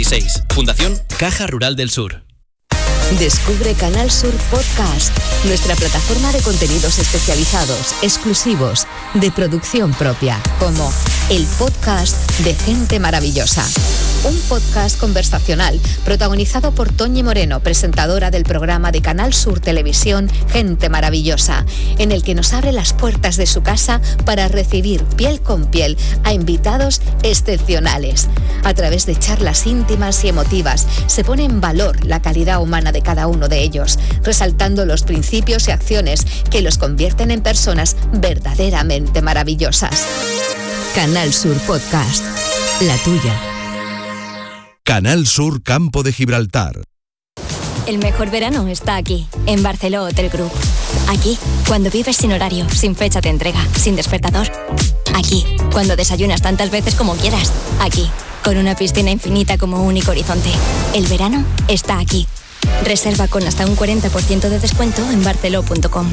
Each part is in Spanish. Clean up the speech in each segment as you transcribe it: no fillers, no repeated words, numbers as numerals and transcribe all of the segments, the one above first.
16. Fundación Caja Rural del Sur. Descubre Canal Sur Podcast, nuestra plataforma de contenidos especializados, exclusivos, de producción propia, como el podcast de Gente Maravillosa. Un podcast conversacional protagonizado por Toñi Moreno, presentadora del programa de Canal Sur Televisión Gente Maravillosa, en el que nos abre las puertas de su casa para recibir piel con piel a invitados excepcionales. A través de charlas íntimas y emotivas se pone en valor la calidad humana de cada uno de ellos, resaltando los principios y acciones que los convierten en personas verdaderamente maravillosas. Canal Sur Podcast, la tuya. Canal Sur Campo de Gibraltar. El mejor verano está aquí, en Barceló Hotel Group. Aquí, cuando vives sin horario, sin fecha de entrega, sin despertador. Aquí, cuando desayunas tantas veces como quieras. Aquí, con una piscina infinita como único horizonte. El verano está aquí. Reserva con hasta un 40% de descuento en barceló.com.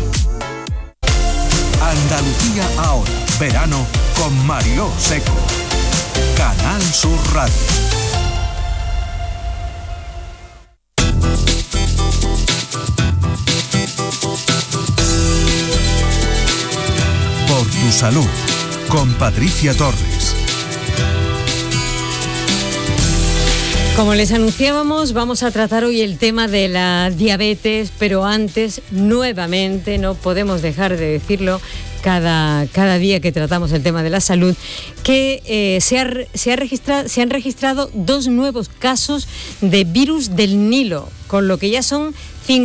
Andalucía ahora, verano con Mariló Seco. Canal Sur Radio. Por tu salud, con Patricia Torres. Como les anunciábamos, vamos a tratar hoy el tema de la diabetes, pero antes, nuevamente, no podemos dejar de decirlo cada día que tratamos el tema de la salud, que se han registrado 2 nuevos casos de virus del Nilo, con lo que ya son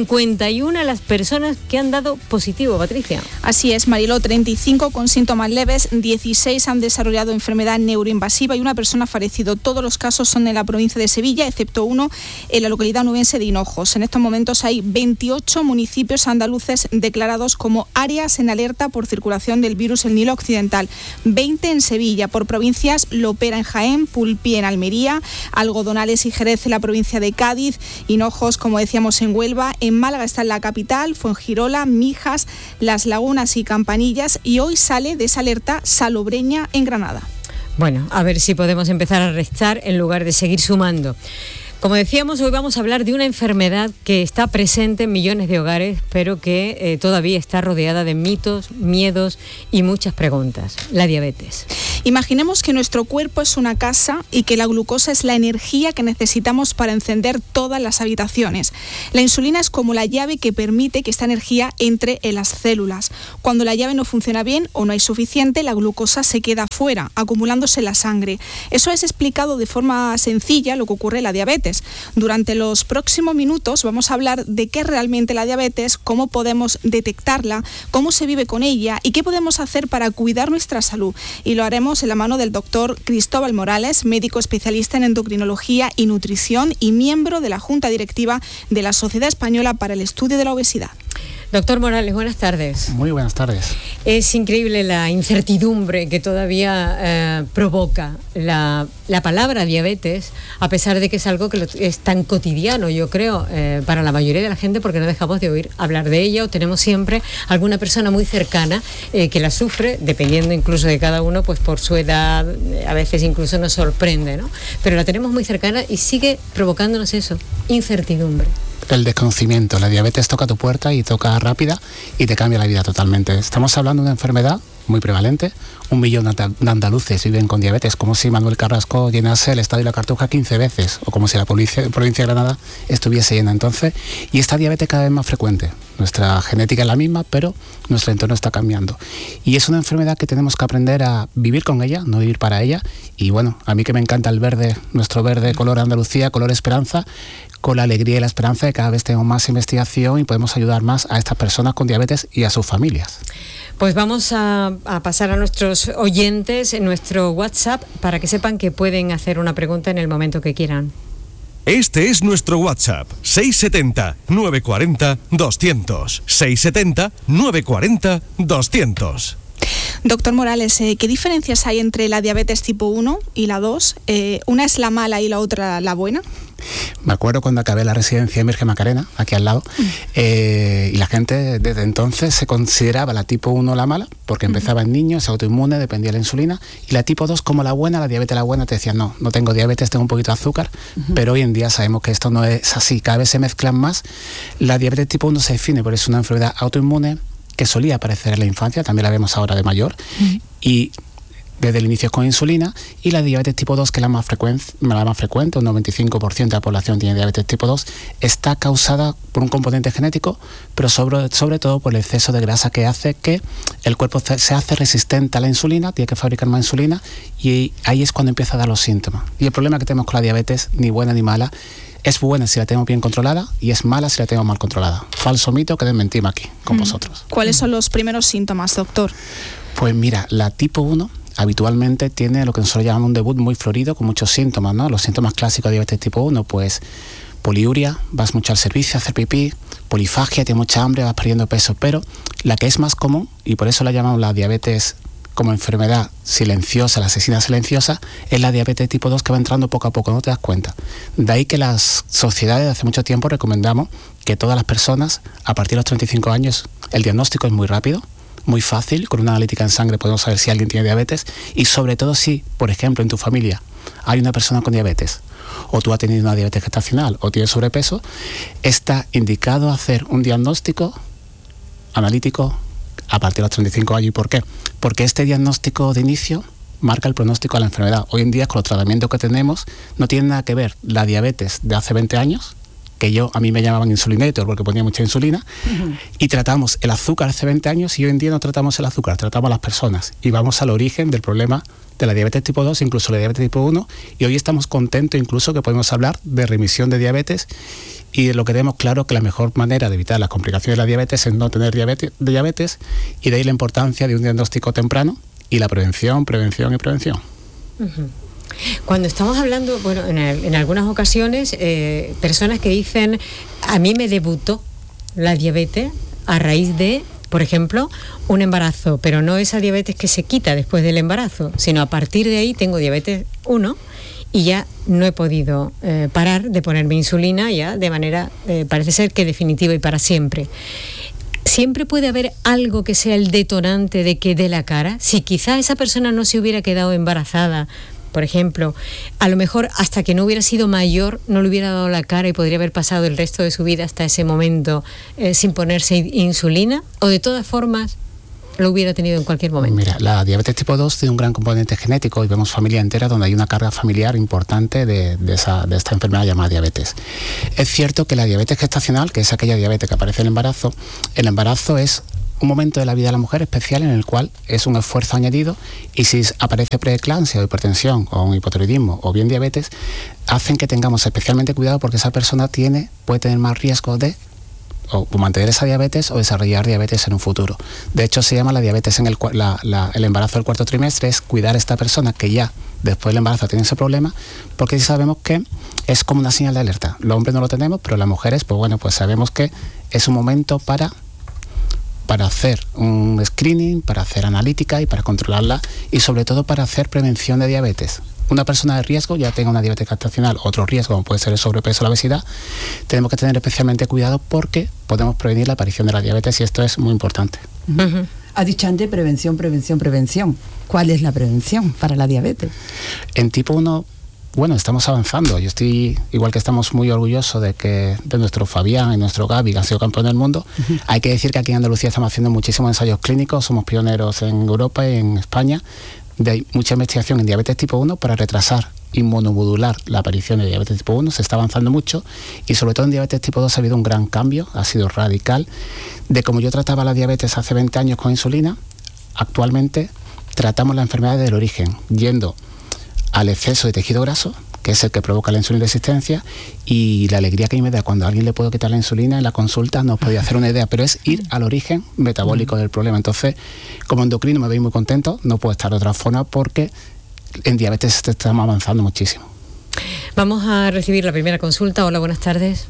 51 las personas que han dado positivo, Patricia. Así es, Mariló, 35 con síntomas leves, 16 han desarrollado enfermedad neuroinvasiva y una persona ha fallecido. Todos los casos son en la provincia de Sevilla, excepto uno en la localidad onubense de Hinojos. En estos momentos hay 28 municipios andaluces declarados como áreas en alerta por circulación del virus del Nilo Occidental, 20 en Sevilla. Por provincias, Lopera en Jaén, Pulpí en Almería, Algodonales y Jerez en la provincia de Cádiz, Hinojos, como decíamos, en Huelva. En Málaga está en la capital, Fuengirola, Mijas, Las Lagunas y Campanillas, y hoy sale de esa alerta Salobreña en Granada. Bueno, a ver si podemos empezar a restar en lugar de seguir sumando. Como decíamos, hoy vamos a hablar de una enfermedad que está presente en millones de hogares, pero que todavía está rodeada de mitos, miedos y muchas preguntas. La diabetes. Imaginemos que nuestro cuerpo es una casa y que la glucosa es la energía que necesitamos para encender todas las habitaciones. La insulina es como la llave que permite que esta energía entre en las células. Cuando la llave no funciona bien o no hay suficiente, la glucosa se queda fuera, acumulándose en la sangre. Eso es explicado de forma sencilla lo que ocurre en la diabetes. Durante los próximos minutos vamos a hablar de qué es realmente la diabetes, cómo podemos detectarla, cómo se vive con ella y qué podemos hacer para cuidar nuestra salud. Y lo haremos en la mano del doctor Cristóbal Morales, médico especialista en endocrinología y nutrición y miembro de la Junta Directiva de la Sociedad Española para el Estudio de la Obesidad. Doctor Morales, buenas tardes. Muy buenas tardes. Es increíble la incertidumbre que todavía provoca la palabra diabetes, a pesar de que es algo que es tan cotidiano, yo creo, para la mayoría de la gente, porque no dejamos de oír hablar de ella o tenemos siempre alguna persona muy cercana que la sufre, dependiendo incluso de cada uno, pues por su edad, a veces incluso nos sorprende, ¿no? Pero la tenemos muy cercana y sigue provocándonos eso, incertidumbre. El desconocimiento. La diabetes toca tu puerta y toca rápida y te cambia la vida totalmente. Estamos hablando de una enfermedad muy prevalente. 1 millón de andaluces viven con diabetes, como si Manuel Carrasco llenase el Estadio La Cartuja 15 veces, o como si la provincia de Granada estuviese llena. Entonces, y esta diabetes cada vez más frecuente. Nuestra genética es la misma, pero nuestro entorno está cambiando. Y es una enfermedad que tenemos que aprender a vivir con ella, no vivir para ella. Y bueno, a mí que me encanta el verde, nuestro verde color Andalucía, color esperanza, con la alegría y la esperanza de que cada vez tenemos más investigación y podemos ayudar más a estas personas con diabetes y a sus familias. Pues vamos a pasar a nuestros oyentes en nuestro WhatsApp para que sepan que pueden hacer una pregunta en el momento que quieran. Este es nuestro WhatsApp, 670-940-200. 670-940-200. Doctor Morales, ¿qué diferencias hay entre la diabetes tipo 1 y la 2? ¿Una es la mala y la otra la buena? Me acuerdo cuando acabé la residencia en Virgen Macarena, aquí al lado, y la gente desde entonces se consideraba la tipo 1 la mala, porque empezaba en niños, autoinmune, dependía de la insulina, y la tipo 2 como la buena, la diabetes la buena, te decían, no tengo diabetes, tengo un poquito de azúcar, pero hoy en día sabemos que esto no es así, cada vez se mezclan más. La diabetes tipo 1 se define por es una enfermedad autoinmune que solía aparecer en la infancia, también la vemos ahora de mayor, y desde el inicio con insulina, y la diabetes tipo 2, que es la más frecuente, un 95% de la población tiene diabetes tipo 2, está causada por un componente genético, pero sobre todo por el exceso de grasa que hace que el cuerpo se hace resistente a la insulina, tiene que fabricar más insulina, y ahí es cuando empieza a dar los síntomas. Y el problema que tenemos con la diabetes, ni buena ni mala, es buena si la tenemos bien controlada y es mala si la tenemos mal controlada. Falso mito que desmentimos aquí con vosotros. ¿Cuáles son los primeros síntomas, doctor? Pues mira, la tipo 1 habitualmente tiene lo que nosotros llamamos un debut muy florido con muchos síntomas, ¿no? Los síntomas clásicos de diabetes tipo 1, pues poliuria, vas mucho al servicio a hacer pipí, polifagia, tienes mucha hambre, vas perdiendo peso, pero la que es más común, y por eso la llamamos la diabetes como enfermedad silenciosa, la asesina silenciosa, es la diabetes tipo 2 que va entrando poco a poco, no te das cuenta. De ahí que las sociedades de hace mucho tiempo recomendamos que todas las personas, a partir de los 35 años, el diagnóstico es muy rápido, muy fácil, con una analítica en sangre podemos saber si alguien tiene diabetes, y sobre todo si, por ejemplo, en tu familia hay una persona con diabetes, o tú has tenido una diabetes gestacional, o tienes sobrepeso, está indicado hacer un diagnóstico analítico a partir de los 35 años. ¿Y por qué? Porque este diagnóstico de inicio marca el pronóstico de la enfermedad. Hoy en día, con los tratamientos que tenemos, no tiene nada que ver la diabetes de hace 20 años, que a mí me llamaban insulinator porque ponía mucha insulina, y tratamos el azúcar hace 20 años, y hoy en día no tratamos el azúcar, tratamos a las personas, y vamos al origen del problema de la diabetes tipo 2, incluso la diabetes tipo 1, y hoy estamos contentos incluso que podemos hablar de remisión de diabetes, y lo que tenemos claro que la mejor manera de evitar las complicaciones de la diabetes es no tener diabetes, y de ahí la importancia de un diagnóstico temprano y la prevención. Cuando estamos hablando, bueno, en algunas ocasiones, personas que dicen, a mí me debutó la diabetes a raíz de, por ejemplo, un embarazo, pero no esa diabetes que se quita después del embarazo, sino a partir de ahí tengo diabetes 1 y ya no he podido parar de ponerme insulina ya de manera, parece ser que definitiva y para siempre. ¿Siempre puede haber algo que sea el detonante de que dé la cara? Si quizá esa persona no se hubiera quedado embarazada, por ejemplo, a lo mejor hasta que no hubiera sido mayor no le hubiera dado la cara y podría haber pasado el resto de su vida hasta ese momento sin ponerse insulina, o de todas formas lo hubiera tenido en cualquier momento. Mira, la diabetes tipo 2 tiene un gran componente genético y vemos familia entera donde hay una carga familiar importante de esta enfermedad llamada diabetes. Es cierto que la diabetes gestacional, que es aquella diabetes que aparece en el embarazo es un momento de la vida de la mujer especial en el cual es un esfuerzo añadido, y si aparece preeclampsia o hipertensión o un hipotiroidismo o bien diabetes, hacen que tengamos especialmente cuidado porque esa persona puede tener más riesgo de o mantener esa diabetes o desarrollar diabetes en un futuro. De hecho, se llama la diabetes en el embarazo del cuarto trimestre, es cuidar a esta persona que ya después del embarazo tiene ese problema, porque sabemos que es como una señal de alerta. Los hombres no lo tenemos, pero las mujeres, pues sabemos que es un momento para hacer un screening, para hacer analítica y para controlarla, y sobre todo para hacer prevención de diabetes. Una persona de riesgo, ya tenga una diabetes gestacional, otro riesgo como puede ser el sobrepeso o la obesidad, tenemos que tener especialmente cuidado porque podemos prevenir la aparición de la diabetes, y esto es muy importante. Ha dicho antes prevención. ¿Cuál es la prevención para la diabetes? En tipo 1, bueno, estamos avanzando. Yo estoy, igual que estamos muy orgullosos de nuestro Fabián y nuestro Gaby, que han sido campeones del mundo. Hay que decir que aquí en Andalucía estamos haciendo muchísimos ensayos clínicos, somos pioneros en Europa y en España. Hay mucha investigación en diabetes tipo 1 para retrasar inmunomodular la aparición de diabetes tipo 1, se está avanzando mucho, y sobre todo en diabetes tipo 2 ha habido un gran cambio, ha sido radical, de como yo trataba la diabetes hace 20 años con insulina, actualmente tratamos la enfermedad del origen, yendo al exceso de tejido graso, que es el que provoca la insulina resistencia, y la alegría que me da cuando a alguien le puedo quitar la insulina en la consulta, no os podía hacer una idea, pero es ir al origen metabólico del problema. Entonces, como endocrino me veis muy contento, no puedo estar de otra forma porque en diabetes estamos avanzando muchísimo. Vamos a recibir la primera consulta. Hola, buenas tardes.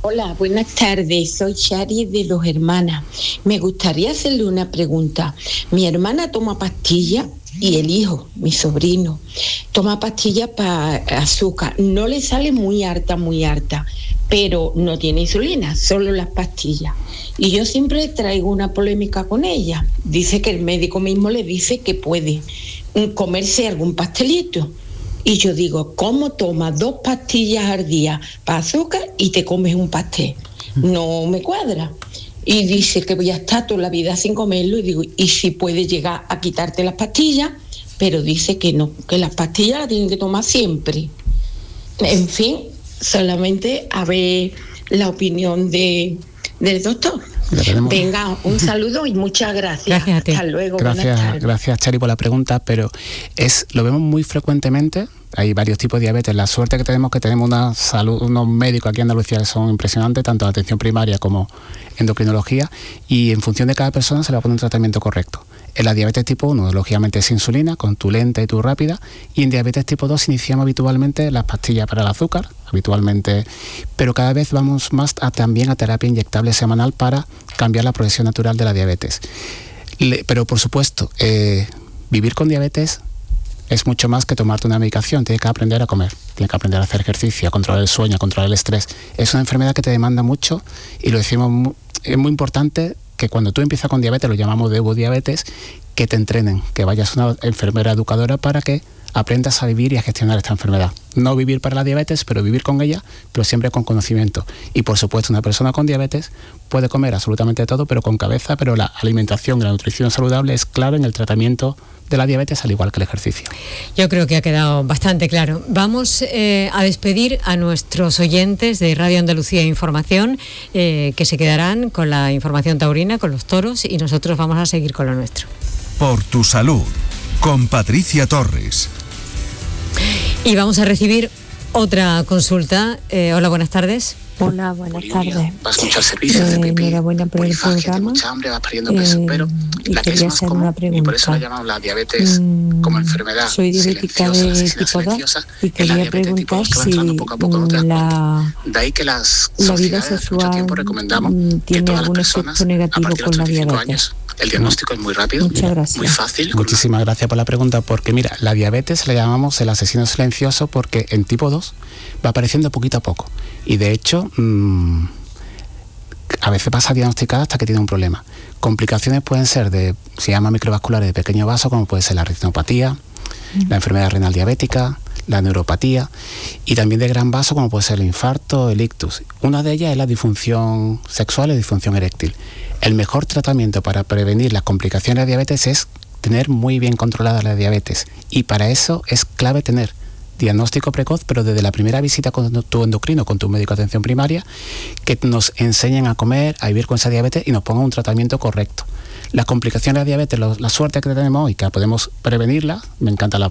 Hola, buenas tardes. Soy Shari de Dos Hermanas. Me gustaría hacerle una pregunta. Mi hermana toma pastillas y el hijo, mi sobrino, toma pastillas para azúcar. No le sale muy harta, pero no tiene insulina, solo las pastillas. Y yo siempre traigo una polémica con ella. Dice que el médico mismo le dice que puede comerse algún pastelito. Y yo digo, ¿cómo tomas 2 pastillas al día para azúcar y te comes un pastel? No me cuadra. Y dice que voy a estar toda la vida sin comerlo. Y digo, ¿y si puede llegar a quitarte las pastillas? Pero dice que no, que las pastillas las tienen que tomar siempre. En fin, solamente a ver la opinión del doctor. Venga, un saludo y muchas gracias. Gracias a ti. Hasta luego. Gracias, Chari, por la pregunta, pero lo vemos muy frecuentemente. Hay varios tipos de diabetes. La suerte que tenemos una salud, unos médicos aquí en Andalucía que son impresionantes, tanto de atención primaria como endocrinología, y en función de cada persona se le va a poner un tratamiento correcto. En la diabetes tipo 1, lógicamente es insulina, con tu lenta y tu rápida, y en diabetes tipo 2 iniciamos habitualmente las pastillas para el azúcar, pero cada vez vamos más también a terapia inyectable semanal para cambiar la progresión natural de la diabetes. Pero por supuesto, vivir con diabetes es mucho más que tomarte una medicación. Tienes que aprender a comer, tienes que aprender a hacer ejercicio, a controlar el sueño, a controlar el estrés. Es una enfermedad que te demanda mucho y lo decimos, es muy importante que cuando tú empiezas con diabetes, lo llamamos diabetes, que te entrenen, que vayas a una enfermera educadora para que aprendas a vivir y a gestionar esta enfermedad. No vivir para la diabetes, pero vivir con ella, pero siempre con conocimiento. Y por supuesto, una persona con diabetes puede comer absolutamente todo, pero con cabeza, pero la alimentación y la nutrición saludable es clave en el tratamiento de la diabetes, al igual que el ejercicio. Yo creo que ha quedado bastante claro. Vamos a despedir a nuestros oyentes de Radio Andalucía Información, que se quedarán con la información taurina, con los toros, y nosotros vamos a seguir con lo nuestro. Por tu salud, con Patricia Torres. Y vamos a recibir otra consulta. Hola, buenas tardes. Hola, buenas tardes. Vas mucho al servicio de pipí, enhorabuena por el programa. Mucha hambre, vas perdiendo peso, pero la que es más común, y por eso la llamamos la diabetes como enfermedad soy diabética de tipo 2 y quería preguntar si de ahí que la vida sexual tiene algún efecto negativo con la diabetes. El diagnóstico es muy rápido, muy fácil. Muchísimas gracias por la pregunta, porque mira, la diabetes la llamamos el asesino silencioso porque en tipo 2 va apareciendo poquito a poco y de hecho a veces pasa diagnosticada hasta que tiene un problema. Complicaciones pueden ser se llama microvasculares de pequeño vaso, como puede ser la retinopatía, la enfermedad renal diabética, la neuropatía, y también de gran vaso, como puede ser el infarto, el ictus. Una de ellas es la disfunción sexual y disfunción eréctil. El mejor tratamiento para prevenir las complicaciones de la diabetes es tener muy bien controlada la diabetes, y para eso es clave tener diagnóstico precoz, pero desde la primera visita con tu endocrino, con tu médico de atención primaria, que nos enseñen a comer, a vivir con esa diabetes y nos pongan un tratamiento correcto. Las complicaciones de la diabetes, la suerte que tenemos hoy, que podemos prevenirla, me encanta la